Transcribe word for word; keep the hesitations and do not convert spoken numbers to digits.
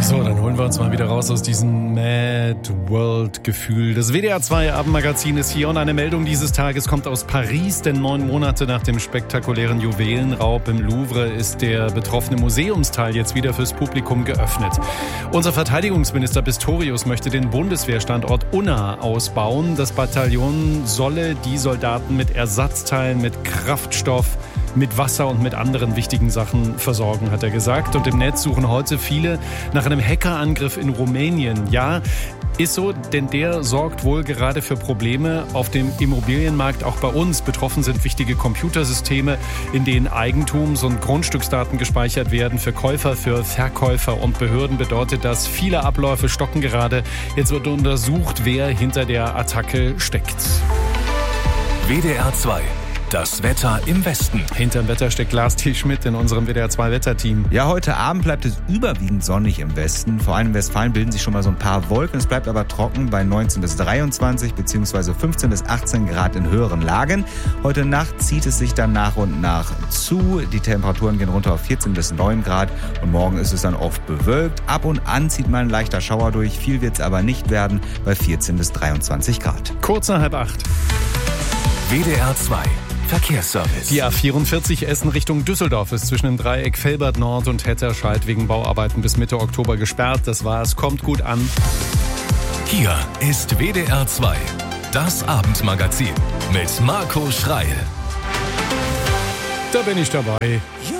So, dann holen wir uns mal wieder raus aus diesem Mad World-Gefühl. Das W D R zwei Abendmagazin ist hier und eine Meldung dieses Tages kommt aus Paris, denn neun Monate nach dem spektakulären Juwelenraub im Louvre ist der betroffene Museumsteil jetzt wieder fürs Publikum geöffnet. Unser Verteidigungsminister Pistorius möchte den Bundeswehrstandort Unna ausbauen. Das Bataillon solle die Soldaten mit Ersatzteilen, mit Kraftstoff, mit Wasser und mit anderen wichtigen Sachen versorgen, hat er gesagt. Und im Netz suchen heute viele nach einem Hackerangriff in Rumänien. Ja, ist so, denn der sorgt wohl gerade für Probleme auf dem Immobilienmarkt, auch bei uns. Betroffen sind wichtige Computersysteme, in denen Eigentums- und Grundstücksdaten gespeichert werden. Für Käufer, für Verkäufer und Behörden bedeutet das, viele Abläufe stocken gerade. Jetzt wird untersucht, wer hinter der Attacke steckt. W D R zwei. Das Wetter im Westen. Hinterm Wetter steckt Lars T. Schmidt in unserem W D R zwei Wetterteam. Ja, heute Abend bleibt es überwiegend sonnig im Westen. Vor allem in Westfalen bilden sich schon mal so ein paar Wolken. Es bleibt aber trocken bei neunzehn bis dreiundzwanzig bzw. fünfzehn bis achtzehn Grad in höheren Lagen. Heute Nacht zieht es sich dann nach und nach zu. Die Temperaturen gehen runter auf vierzehn bis neun Grad und morgen ist es dann oft bewölkt. Ab und an zieht mal ein leichter Schauer durch. Viel wird es aber nicht werden bei vierzehn bis dreiundzwanzig Grad. Kurz nach halb acht. W D R zwei. Verkehrsservice. Die A vierundvierzig Essen Richtung Düsseldorf ist zwischen dem Dreieck Velbert Nord und Hetterscheid wegen Bauarbeiten bis Mitte Oktober gesperrt. Das war's. Kommt gut an. Hier ist W D R zwei. Das Abendmagazin mit Marco Schreil. Da bin ich dabei.